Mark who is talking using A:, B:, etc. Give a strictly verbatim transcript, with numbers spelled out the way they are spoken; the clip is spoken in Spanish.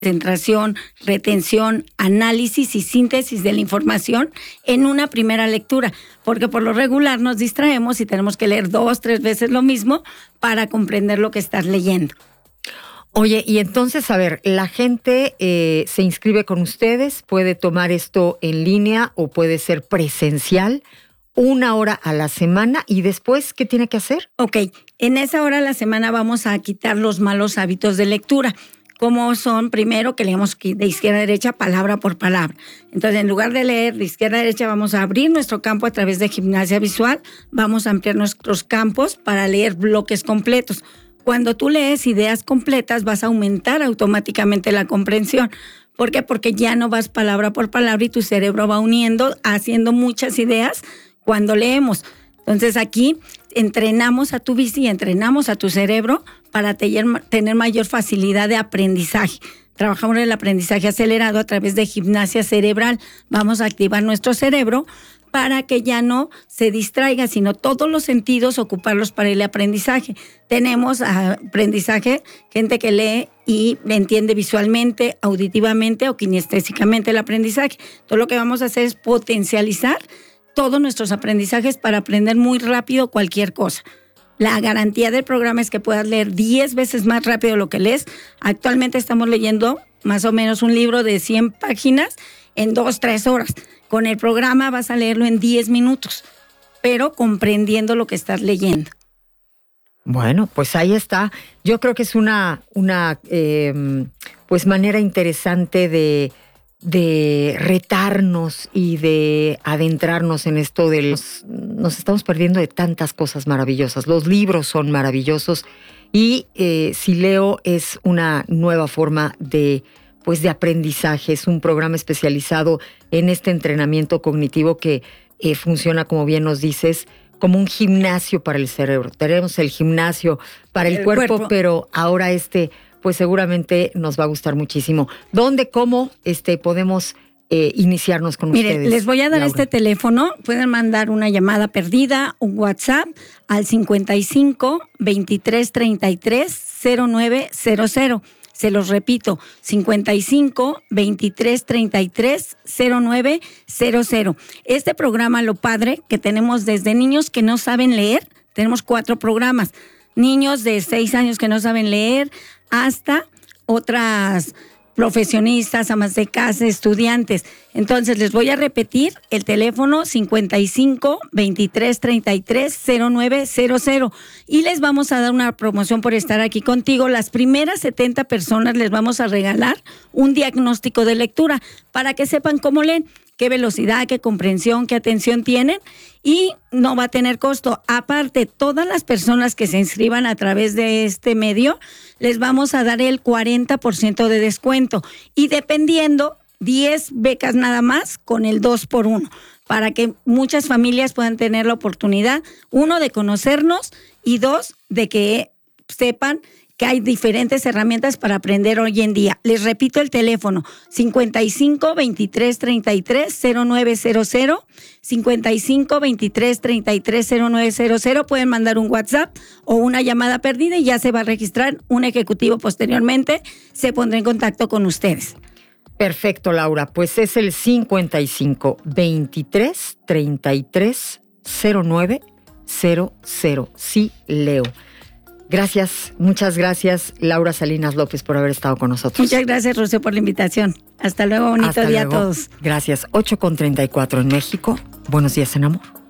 A: concentración, retención, análisis y síntesis de la información en una primera lectura, porque por lo regular nos distraemos y tenemos que leer dos, tres veces lo mismo para comprender lo que estás leyendo.
B: Oye, y entonces, a ver, la gente eh, se inscribe con ustedes, puede tomar esto en línea o puede ser presencial, una hora a la semana, y después, ¿qué tiene que hacer?
A: Ok, en esa hora a la semana vamos a quitar los malos hábitos de lectura. Como son, primero, que leemos de izquierda a derecha, palabra por palabra. Entonces, en lugar de leer de izquierda a derecha, vamos a abrir nuestro campo a través de gimnasia visual, vamos a ampliar nuestros campos para leer bloques completos. Cuando tú lees ideas completas, vas a aumentar automáticamente la comprensión. ¿Por qué? Porque ya no vas palabra por palabra y tu cerebro va uniendo, haciendo muchas ideas cuando leemos. Entonces, aquí entrenamos a tu vista y entrenamos a tu cerebro para tener mayor facilidad de aprendizaje. Trabajamos el aprendizaje acelerado a través de gimnasia cerebral. Vamos a activar nuestro cerebro para que ya no se distraiga, sino todos los sentidos ocuparlos para el aprendizaje. Tenemos aprendizaje, gente que lee y entiende visualmente, auditivamente o kinestésicamente el aprendizaje. Todo lo que vamos a hacer es potencializar todos nuestros aprendizajes para aprender muy rápido cualquier cosa. La garantía del programa es que puedas leer diez veces más rápido lo que lees. Actualmente estamos leyendo más o menos un libro de cien páginas en dos, tres horas. Con el programa vas a leerlo en diez minutos, pero comprendiendo lo que estás leyendo.
B: Bueno, pues ahí está. Yo creo que es una, una eh, pues manera interesante de, de retarnos y de adentrarnos en esto de los... Nos estamos perdiendo de tantas cosas maravillosas. Los libros son maravillosos y eh, Sileo es una nueva forma de... pues de aprendizaje. Es un programa especializado en este entrenamiento cognitivo que eh, funciona, como bien nos dices, como un gimnasio para el cerebro. Tenemos el gimnasio para el, el cuerpo, cuerpo, pero ahora este, pues seguramente nos va a gustar muchísimo. ¿Dónde, cómo este, podemos eh, iniciarnos con
A: Mire,
B: ustedes?
A: Les voy a dar
B: Laura.
A: Este teléfono. Pueden mandar una llamada perdida, un WhatsApp al cincuenta y cinco, veintitrés, treinta y tres, cero nueve cero cero. Se los repito, cincuenta y cinco, veintitrés, treinta y tres, cero nueve cero cero. Este programa, lo padre, que tenemos desde niños que no saben leer, tenemos cuatro programas. Niños de seis años que no saben leer, hasta otras profesionistas, amas de casa, estudiantes. Entonces, les voy a repetir el teléfono cincuenta y cinco, veintitrés, treinta y tres, cero nueve cero cero. Y les vamos a dar una promoción por estar aquí contigo. Las primeras setenta personas les vamos a regalar un diagnóstico de lectura para que sepan cómo leen, qué velocidad, qué comprensión, qué atención tienen, y no va a tener costo. Aparte, todas las personas que se inscriban a través de este medio, les vamos a dar el cuarenta por ciento de descuento. Y dependiendo, diez becas nada más con el dos por uno, para que muchas familias puedan tener la oportunidad, uno, de conocernos, y dos, de que sepan que hay diferentes herramientas para aprender hoy en día. Les repito el teléfono, cincuenta y cinco, veintitrés, treinta y tres, cero nueve cero cero, cincuenta y cinco, veintitrés, treinta y tres, cero nueve cero cero. Pueden mandar un WhatsApp o una llamada perdida y ya se va a registrar un ejecutivo posteriormente. Se pondrá en contacto con ustedes.
B: Perfecto, Laura. Pues es el cincuenta y cinco, veintitrés, treinta y tres, cero nueve cero cero. Sí, Leo. Gracias, muchas gracias, Laura Salinas López, por haber estado con nosotros.
A: Muchas gracias, Rocío, por la invitación. Hasta luego, bonito
B: Hasta
A: día
B: luego.
A: a todos.
B: Gracias. ocho con treinta y cuatro en México. Buenos días en amor.